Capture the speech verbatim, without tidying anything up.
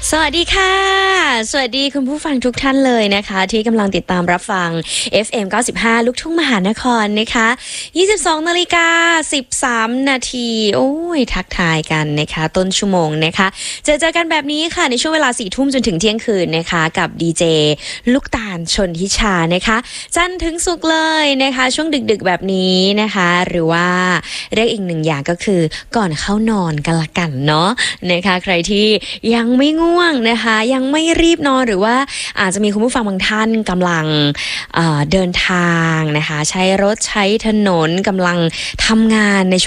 สวัสดีค่ะสวัสดีคุณผู้ฟังทุกท่านเลยนะคะที่กำลังติดตามรับฟัง เอฟ เอ็ม เก้าสิบห้า ลูกทุ่งมหานครนะคะยี่สิบสองนาฬิกาสิบสามนาทีโอ้ยทักทายกันนะคะต้นชั่วโมงนะคะเจอเจอกันแบบนี้ค่ะในช่วงเวลาสี่ทุ่มจนถึงเที่ยงคืนนะคะกับดีเจลูกตาลชนทิชานะคะจันทร์ถึงศุกร์เลยนะคะช่วงดึกๆแบบนี้นะคะหรือว่าเรียกอีกหนึ่งอย่างก็คือก่อนเข้านอนกันละกันเนาะนะคะใครที่ยังไม่ง่วงนะคะยังไม่รีบนอนหรือว่าอาจจะมีคุณผู้ฟังบางท่านกำลังเอ่อเดินทางนะคะใช้รถใช้ถนนกำลังทำงานใน